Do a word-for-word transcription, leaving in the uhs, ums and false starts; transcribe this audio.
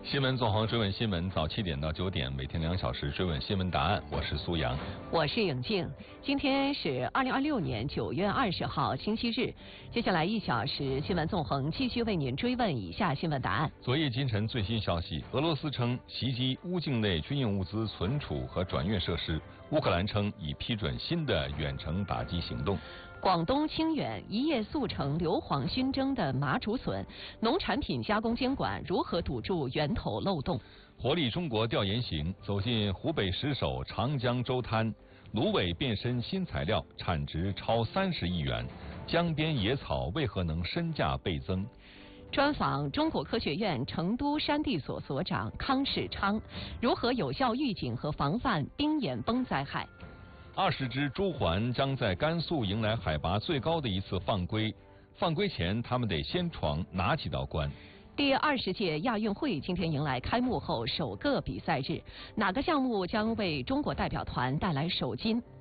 新闻纵横追问新闻，早七点到九点，每天两小时追问新闻答案。我是苏阳， 我是颖静。今天是二零二六年九月二十号，星期日。接下来一小时，新闻纵横继续为您追问以下新闻答案。 昨夜今晨最新消息，俄罗斯称袭击乌境内军用物资存储和转运设施，乌克兰称已批准新的远程打击行动。 广东清远一夜速成硫磺熏蒸的麻竹笋，农产品加工监管如何堵住源头漏洞？ 活力中国调研行走进湖北石首长江周滩，芦苇变身新材料，产值超三十亿元。江边野草为何能身价倍增？ 专访中国科学院成都山地所所长康世昌，如何有效预警和防范冰岩崩灾害？ 二十只朱鹮将在甘肃迎来海拔最高的一次放归，放归前他们得先闯哪几道关？ 第二十届亚运会今天迎来开幕后首个比赛日，哪个项目将为中国代表团带来首金？